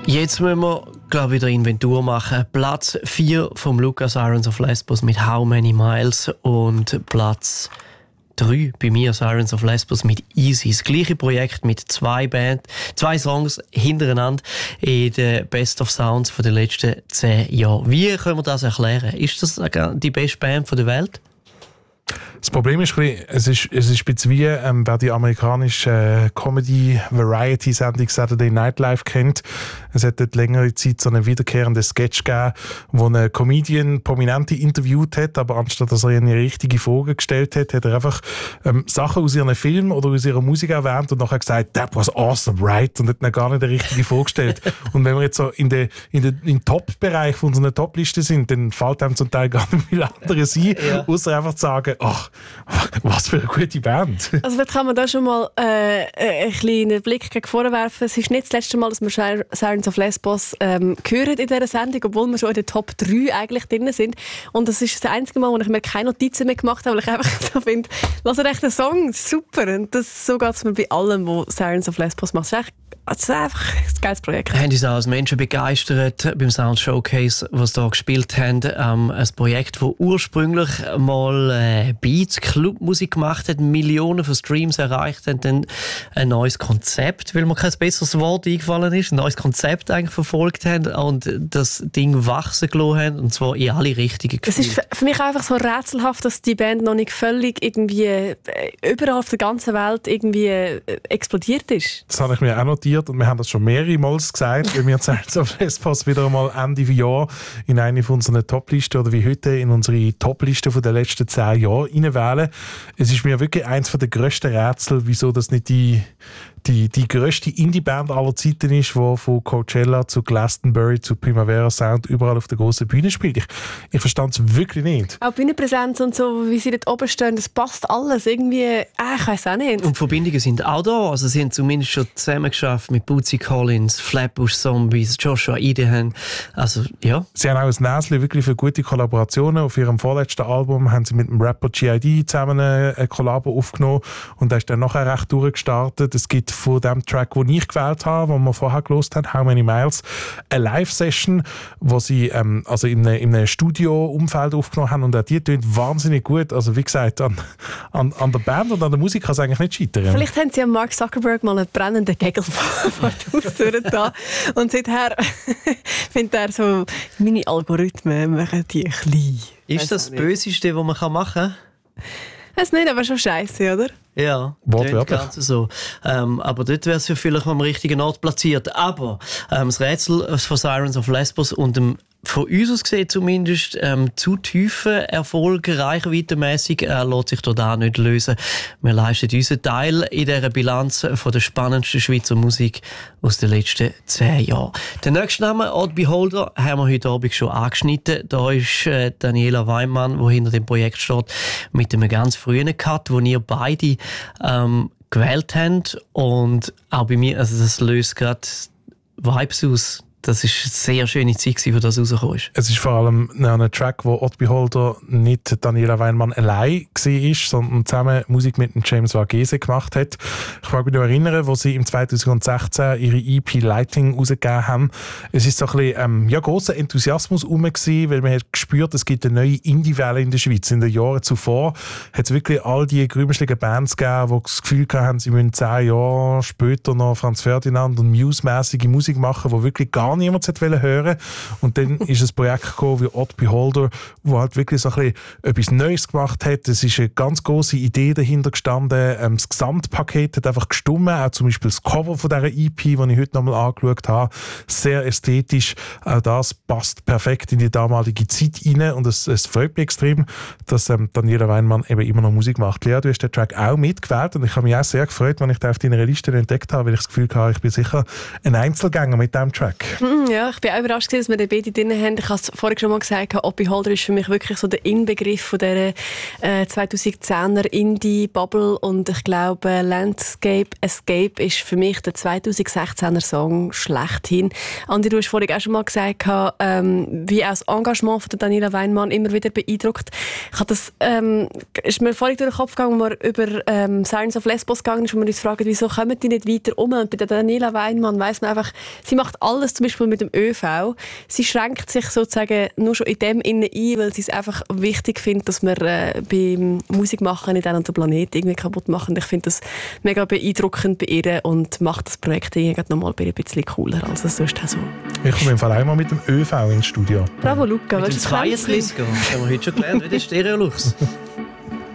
Jetzt müssen wir, glaube ich, wieder Inventur machen. Platz 4 vom Lukas Sirens of Lesbos mit How Many Miles und Platz 3 bei mir Sirens of Lesbos mit Easy. Das gleiche Projekt mit zwei Songs hintereinander in den Best of Sounds der letzten 10 Jahre. Wie können wir das erklären? Ist das die beste Band der Welt? Das Problem ist, es ist ein bisschen wie, wer die amerikanische Comedy-Variety-Sendung Saturday Night Live kennt. Es hat dort längere Zeit so einen wiederkehrenden Sketch gegeben, wo ein Comedian Prominente interviewt hat, aber anstatt dass er eine richtige Frage gestellt hat, hat er einfach Sachen aus ihren Filmen oder aus ihrer Musik erwähnt und nachher gesagt, that was awesome, right? Und hat dann gar nicht eine richtige Frage gestellt. Und wenn wir jetzt so im Top-Bereich von unserer Top-Liste sind, dann fällt einem zum Teil gar nicht viel anderes ein, außer einfach zu sagen, ach, was für eine gute Band. Also vielleicht kann man da schon mal einen kleinen Blick gegen vorwerfen. Es ist nicht das letzte Mal, dass wir Sirens of Lesbos hören in dieser Sendung, obwohl wir schon in den Top 3 eigentlich drin sind. Und das ist das einzige Mal, wo ich mir keine Notizen mehr gemacht habe, weil ich einfach so finde, lass echt den Song, super. Und so geht es mir bei allem, was Sirens of Lesbos macht. Es ist einfach ein geiles Projekt. Haben uns auch als Menschen begeistert beim Sound Showcase, was sie da gespielt haben. Ein Projekt, das ursprünglich mal Beats, Clubmusik gemacht hat, Millionen von Streams erreicht hat, dann ein neues Konzept, weil mir kein besseres Wort eingefallen ist, ein neues Konzept eigentlich verfolgt haben und das Ding wachsen gelassen haben, und zwar in alle richtigen Gefühle. Es ist für mich einfach so rätselhaft, dass die Band noch nicht völlig irgendwie überall auf der ganzen Welt irgendwie explodiert ist. Das habe ich mir auch notiert und wir haben das schon mehrere Mal gesagt, weil wir Sirens of Lesbos wieder einmal Ende Jahr in eine von unseren Top-Listen oder wie heute in unsere Top-Liste der letzten 10 Jahre reinwählen. Es ist mir wirklich eins der grössten Rätsel, wieso das nicht die grösste Indie-Band aller Zeiten ist, die von Coachella zu Glastonbury zu Primavera Sound überall auf der grossen Bühne spielt. Ich verstand es wirklich nicht. Auch Bühnenpräsenz und so, wie sie dort oben stehen, das passt alles irgendwie. Ich weiss auch nicht. Und Verbindungen sind auch da. Also sie haben zumindest schon zusammen geschafft mit Bootsy Collins, Flatbush Zombies, Joshua Idahan. Also, ja. Sie haben auch ein Näschen wirklich für gute Kollaborationen. Auf ihrem vorletzten Album haben sie mit dem Rapper G.I.D. zusammen eine Kollabo aufgenommen und da ist dann nachher recht durchgestartet. Es gibt von dem Track, den ich gewählt habe, den wir vorher gehört haben, How Many Miles, eine Live-Session, wo sie also in einem Studio-Umfeld aufgenommen haben und auch die tönt wahnsinnig gut. Also wie gesagt, an der Band und an der Musik kann es eigentlich nicht scheitern. Vielleicht haben sie an Mark Zuckerberg mal einen brennenden Kegel vor die Haustür da und seither findet er so, meine Algorithmen machen die klein. Ist das Böseste, was man machen kann? Es nicht, aber schon scheiße, oder? Ja, ganz so. Aber dort wäre es ja vielleicht am richtigen Ort platziert. Aber das Rätsel von Sirens of Lesbos und dem von uns aus gesehen zumindest zu tiefen Erfolg, reichweitenmässig, lässt sich dort auch nicht lösen. Wir leisten unseren Teil in dieser Bilanz von der spannendsten Schweizer Musik aus den letzten 10 Jahren. Den nächsten Namen, Odd Beholder, haben wir heute Abend schon angeschnitten. Da ist Daniela Weinmann, die hinter dem Projekt steht, mit einem ganz frühen Cut, wo ihr beide gewählt habt. Und auch bei mir, also das löst gerade Vibes aus. Das war eine sehr schöne Zeit, wo das rausgekommen ist. Es ist vor allem ein Track, wo Odd Beholder nicht Daniela Weinmann allein war, sondern zusammen Musik mit James Varghese gemacht hat. Ich mag mich noch erinnern, wo sie im 2016 ihre EP Lighting rausgegeben haben. Es ist so ein bisschen grosser Enthusiasmus herum gewesen, weil man hat gespürt, es gibt eine neue Indie-Welle in der Schweiz. In den Jahren zuvor hat es wirklich all die grümschligen Bands gegeben, die das Gefühl hatten, sie müssen 10 Jahre später noch Franz Ferdinand und Muse-mäßige Musik machen, die wirklich gar niemand hören. Und dann ist ein Projekt gekommen wie Odd Beholder, wo halt wirklich so ein bisschen etwas Neues gemacht hat. Es ist eine ganz grosse Idee dahinter gestanden. Das Gesamtpaket hat einfach gestimmt. Auch zum Beispiel das Cover von dieser EP, das ich heute nochmal angeschaut habe. Sehr ästhetisch. Auch das passt perfekt in die damalige Zeit rein. Und es freut mich extrem, dass Daniela Weinmann eben immer noch Musik macht. Lea, du hast den Track auch mitgewählt und ich habe mich auch sehr gefreut, wenn ich den auf deiner Liste entdeckt habe, weil ich das Gefühl habe, ich bin sicher ein Einzelgänger mit diesem Track. Ja, ich bin auch überrascht, dass wir den beide drin haben. Ich habe es vorhin schon mal gesagt, Odd Beholder ist für mich wirklich so der Inbegriff von dieser 2010er Indie-Bubble und ich glaube, Landscape Escape ist für mich der 2016er Song schlechthin. Andi, du hast vorhin auch schon mal gesagt, wie auch das Engagement von Daniela Weinmann immer wieder beeindruckt. Ich habe das, ist mir vorhin durch den Kopf gegangen, als wir über Sirens of Lesbos gegangen ist, und wir uns fragen, wieso kommen die nicht weiter um? Und bei der Daniela Weinmann weiss man einfach, sie macht alles, zum Beispiel Beispiel mit dem ÖV. Sie schränkt sich sozusagen nur schon in dem innen ein, weil sie es einfach wichtig findet, dass wir beim Musikmachen nicht den Planeten irgendwie kaputt machen. Ich finde das mega beeindruckend bei ihr und macht das Projekt nochmal ein bisschen cooler als es sonst auch so. Ich komme im Fall einmal mit dem ÖV ins Studio. Bravo, Luca. Mit dem 32er. Das haben wir heute schon gelernt, wie der Stereolux.